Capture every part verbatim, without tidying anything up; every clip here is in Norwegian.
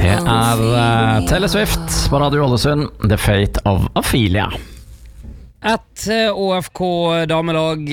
Det er uh, Taylor Swift på Radio Ålesund, The Fate of Ophelia. Et Å F K-damelag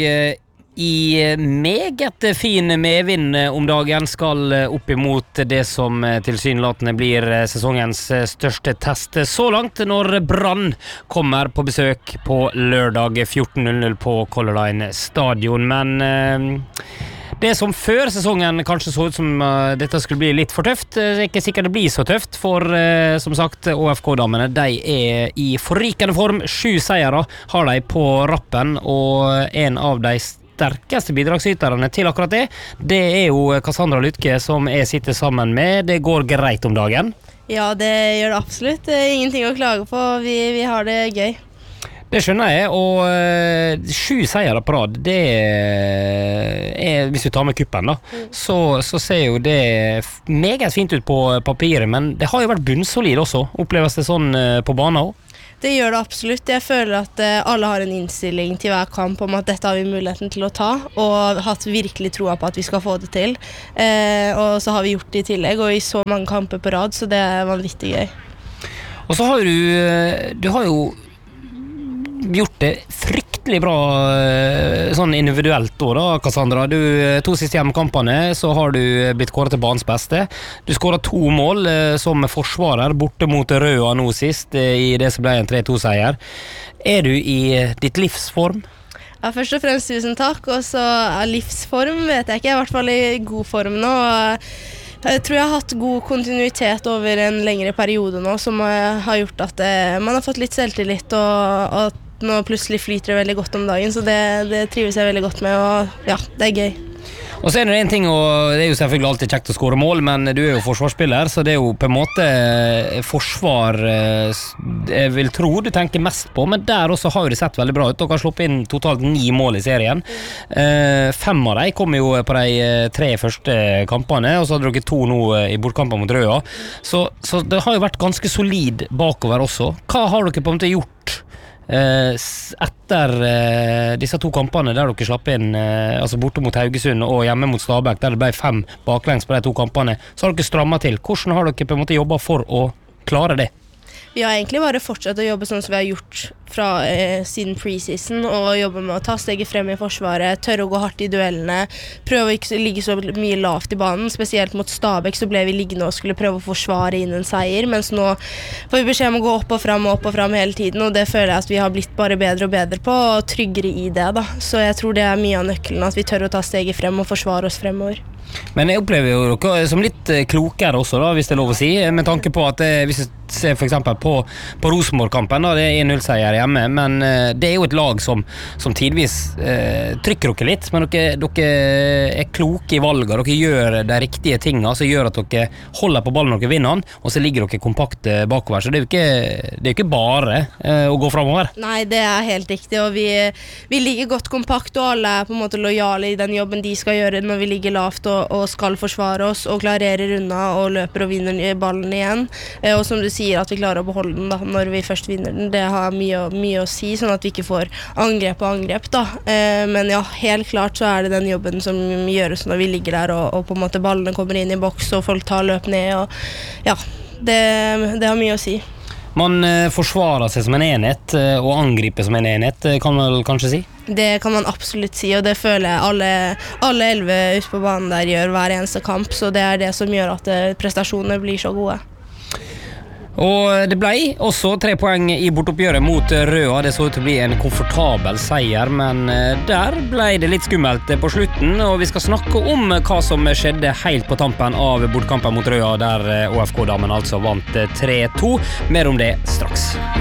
i meget fin medvind om dagen skal opp imot det som tilsynelatende blir sesongens største test så langt, når Brann kommer på besøk på lørdag fjorten null null på Color Line stadion. Men uh, det som før sesongen kanskje så ut som uh, dette skulle bli litt for tøft, det er ikke sikkert det blir så tøft, for uh, som sagt, Å F K-damene, de er i forrykende form. Sju seire har de på rappen, og en av de sterkeste bidragsyterne til akkurat det, det er jo Cassandra Lytke, som jeg sitter sammen med. Det går greit om dagen? Ja, det gjør det absolutt. Det er ingenting å klage på. Vi, vi har det gøy. Det skjønner jeg, og uh, sju seire på rad, det er, hvis vi tar med kuppen da, mm. så, så ser jo det meget fint ut på papiret, men det har jo vært bunnsolid også. Oppleves det sånn uh, på banen også? Det gjør det absolutt. Jeg føler at uh, alle har en innstilling til hver kamp om at dette har vi muligheten til å ta, og hatt virkelig troa på at vi skal få det til. Uh, og så har vi gjort det i tillegg, og i så mange kamper på rad, så det er vanvittig gøy. Og så har du, du har jo gjort det fryktelig bra sånn individuelt da, da Cassandra. Du, to siste hjemmekampene så har du blitt kåret til banens beste. Du skåret to mål eh, som forsvarer borte mot Røa nå sist eh, i det som ble en tre to seier. Er du i ditt livsform? Ja, først og fremst tusen takk, og så er livsform vet jeg ikke, jeg er i hvert fall i god form nå. Jeg tror jeg har hatt god kontinuitet over en lengre periode nå, som har gjort at det, man har fått litt selvtillit, og at nå plutselig flyter det veldig godt om dagen, så det, det trives jeg veldig godt med, og ja, det er gøy. Og så er det en ting, og det er jo selvfølgelig alltid kjekt å skåre mål, men du er jo forsvarsspiller, så det er jo på en måte forsvar jeg vil tro du tenker mest på, men der også har jo det sett veldig bra ut. Dere har sluppet inn totalt ni mål i serien. Mm. Fem av dem kommer jo på de tre første kampene, og så har dere to nå i bortkampen mot Røa. Så, så det har jo vært ganske solid bakover også. Hva har dere på en måte gjort etter uh, disse to kampene der dere slapp inn, uh, altså borte mot Haugesund og hjemme mot Stabæk, der det ble fem baklengs på de to kampene, så har dere strammet til? Hvordan har dere på en måte jobbet for å klare det? Vi har egentlig bare fortsatt å jobbe sånn som vi har gjort fra eh, siden preseason, og jobbe med å ta steget frem i forsvaret, tørre å gå hardt i duellene, prøve å ikke ligge så mye lavt i banen. Spesielt mot Stabæk så ble vi liggende og skulle prøve å forsvare inn en seier, mens nå får vi beskjed om å gå opp og frem og opp og frem hele tiden, og det føler jeg at vi har blitt bare bedre og bedre på, og tryggere i det da. Så jeg tror det er mye av nøkkelen, at vi tør å ta steget frem og forsvare oss fremover. Men jeg opplever jo dere som litt klokere også da, hvis det er lov å si, med tanke på at eh, hvis jeg ser for eksempel på, på Rosenborg-kampen da, det er en null seier hjemme, men eh, det er jo et lag som, som tidvis eh, trykker dere litt, men dere, dere er kloke i valget, dere gjør de riktige tingene, som gjør at dere holder på ballen når dere vinner den, og så ligger dere kompakt bakover, så det er jo ikke, det er jo ikke bare eh, å gå fremover. Nei, det er helt riktig, og vi, vi ligger godt kompakt, og alle er på en måte lojale i den jobben de skal gjøre når vi ligger lavt og og skal forsvare oss og klarerer unna og løper og vinner ballen igjen, og som du sier at vi klarer å beholde den da, når vi først vinner den, det har mye, mye å si, sånn at vi ikke får angrep og angrep da, men ja, helt klart så er det den jobben som gjøres når vi ligger der og, og på en måte ballene kommer inn i boks og folk tar løp ned, og ja, det, det har mye å si. Man eh, forsvarer seg som en enhet eh, og angriper som en enhet, eh, kan man kanskje si? Det kan man absolutt si, og det føler jeg alle, alle elleve ute på banen der gjør hver eneste kamp, så det er det som gjør at eh, prestasjonene blir så gode. Og det ble også tre poeng i bortoppgjøret mot Røa. Det så ut til å bli en komfortabel seier, men der ble det litt skummelt på slutten, og vi skal snakke om hva som skjedde helt på tampen av bortkampen mot Røa, der Å F K-damen altså vant tre to. Mer om det straks.